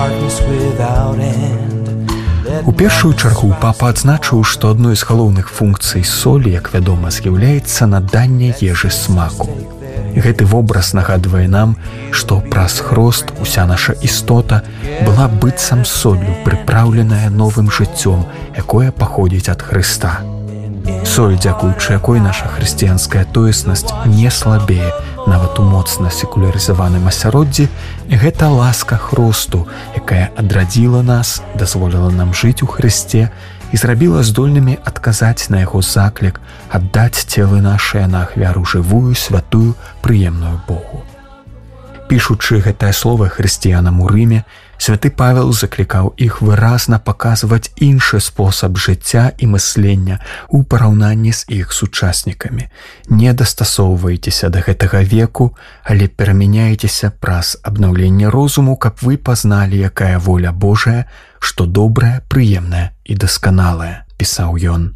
У першую чаргу папа адзначыў, што адной з галоўных функцый солі, як вядома, з'яўляецца наданне ежы смаку. Гэты вобраз нагадвае нам, што праз хрост уся наша істота была быццам соллю, прыпраўленая новым жыццём, якое паходзіць ад Хрыста. Соль, дзякуючы якой наша хрысціянская тоеснасць не слабее, нават у моцна секулярызаваным асяроддзі, гэта ласка хросту, якая адрадзіла нас, дазволіла нам жыць у Хрысце і зрабіла здольнымі адказаць на яго заклік, аддаць целы нашыя на ахвяру жывую, святую, прыемную Богу. Пішучы гэтае слова хрысціянам у Рыме, святы Павел заклікаў іх выразна паказваць іншы спосаб жыцця і мыслення ў параўнанні з іх сучаснікамі. Не дастасоўвайцеся да гэтага веку, але перамяняйцеся праз абнаўленне розуму, каб вы пазналі, якая воля Божая, што добрая, прыемная і дасканалая, пісаў ён.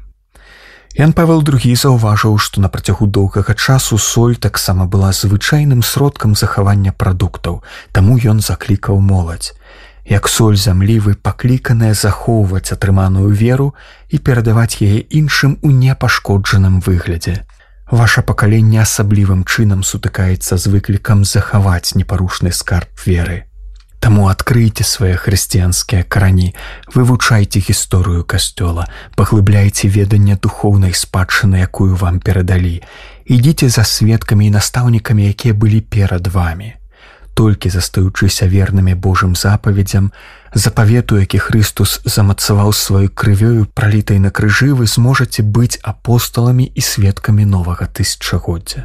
Ян Павел II заўважыў, што на працягу доўгага часу соль таксама была звычайным сродкам захавання прадуктаў, таму ён заклікаў моладзь. Як соль зямлі вы пакліканыя захоўваць атрыманую веру і перадаваць яе іншым у непашкоджаным выглядзе. Ваша пакаленне асаблівым чынам сутыкаецца з выклікам захаваць непарушны скарб веры. Таму адкрыйце свае хрысціянскія карані, вывучайце гісторыю касцёла, паглыбляйце веданне духоўнай спадчыны, якую вам перадалі, ідзіце за сведкамі і настаўнікамі, якія былі перад вамі. Толькі застаючыся вернымі Божым запаведзям, запавету, які Хрыстус замацаваў сваёй крывёю, пралітай на крыжы, вы зможаце быць апосталамі і сведкамі новага тысячагоддзя.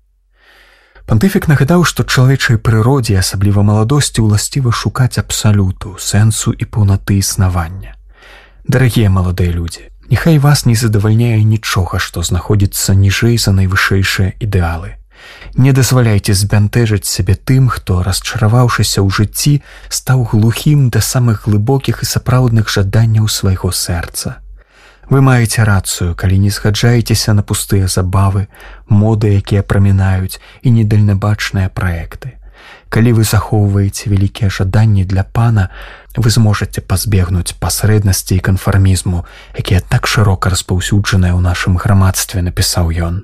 Пантыфік нагадаў, што чалавечай прыродзе, асабліва маладосці, уласціва шукаць абсалюту, сэнсу і паўнаты існавання. Дарагія маладыя людзі, няхай вас не задавальняе нічога, што знаходзіцца ніжэй за найвышэйшыя ідэалы. Не дазваляйце збянтэжыць сябе тым, хто, расчараваўшыся ў жыцці, стаў глухім да самых глыбокіх і сапраўдных жаданняў свайго сэрца. Вы маеце рацыю, калі не згаджаецеся на пустыя забавы, моды, якія прамінаюць, і недальнабачныя праекты. Калі вы захоўваеце вялікія жаданні для Пана, вы зможаце пазбегнуць пасрэднасці і канфармізму, якія так шырока распаўсюджаныя ў нашым грамадстве, напісаў ён.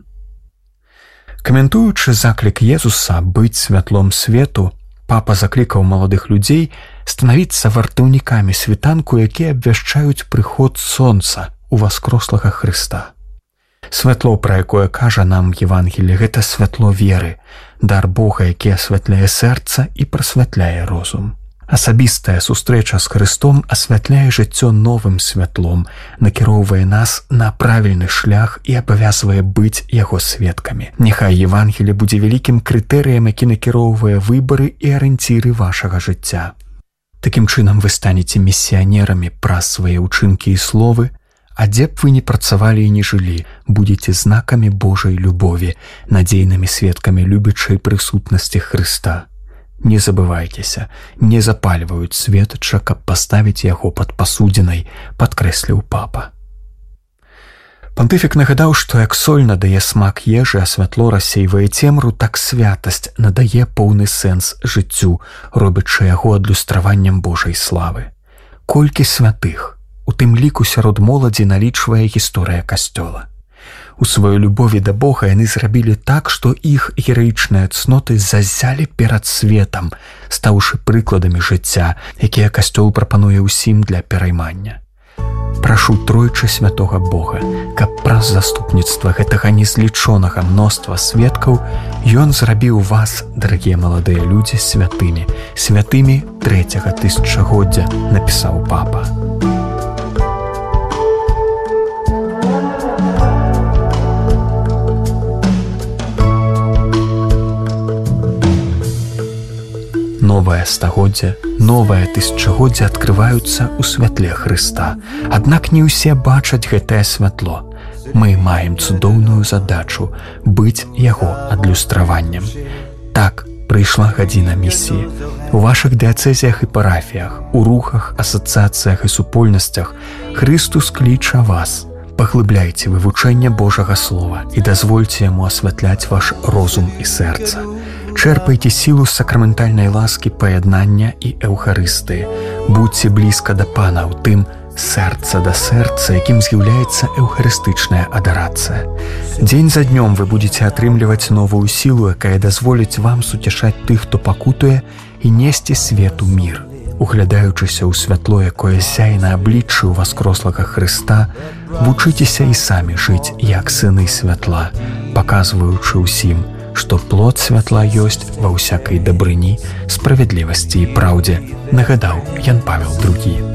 Каментуючы заклік Езуса быць святлом свету, папа заклікаў маладых людзей станавіцца вартаўнікамі світанку, якія абвяшчаюць прыход сонца у васкрослага Хрыста. Святло, пра якое кажа нам Евангелле, гэта святло веры, дар Бога, які асвятляе сэрца і прасвятляе розум. Асабістая сустрэча з Хрыстом асвятляе жыццё новым святлом, накіроўвае нас на правільны шлях і абавязвае быць яго сведкамі. Няхай Евангелле будзе вялікім крытэрыем, які накіроўвае выбары і арыенціры вашага жыцця. Такім чынам вы станеце місіянерамі праз свае ўчынкі і словы, а дзе б вы не працавалі і не жылі, будзеце знакамі Божай любові, надзейнымі сведкамі любячай прысутнасці Хрыста. Не забывайцеся, не запальваюць светача, каб паставіць яго пад пасудзінай, падкрэсліў папа. Пантыфік нагадаў, што як соль надае смак ежы, а святло рассейвае цемру, так святасць надае поўны сэнс жыццю, робячы яго адлюстраваннем Божай славы. Колькі святых, у тым ліку сярод моладзі, налічвае гісторыя касцёла. У сваёй любові да Бога яны зрабілі так, што іх гераічныя цноты зазялі перад светам, стаўшы прыкладамі жыцця, якія касцёл прапануе ўсім для пераймання. Прашу тройчы святога Бога, каб праз заступніцтва гэтага незлічонага мноства сведкаў ён зрабіў вас, дарагія маладыя людзі, святымі, святымі трэцяга тысячагоддзя, напісаў папа. Новае стагоддзе, новае тысячагоддзе адкрываюцца ў святле Хрыста. Аднак не ўсе бачаць гэтае святло. Мы маем цудоўную задачу быць яго адлюстраваннем. Так прыйшла гадзіна місіі. У вашых дыяцэзіях і парафіях, у рухах, асацыяцыях і супольнасцях Хрыстус кліча вас. Паглыбляйце вывучэнне Божага Слова і дазвольце яму асвятляць ваш розум і сэрца. Чэрпайце сілу сакраментальнай ласкі паяднання і эўхарыстыі. Будзьце блізка да Пана ў тым сэрца да сэрца, якім з'яўляецца эўхарыстычная адарацыя. Дзень за днём вы будзеце атрымліваць новую сілу, якая дазволіць вам суцяшаць тых, хто пакутуе, і несці свету мір. Углядаючыся ў святло, якое сяе на абліччы ў васкрослага Хрыста, вучыцеся і самі жыць як сыны святла, паказваючы ўсім, што плод святла ёсць ва ўсякай дабрыні, справядлівасці і праўдзе, нагадаў Ян Павел II.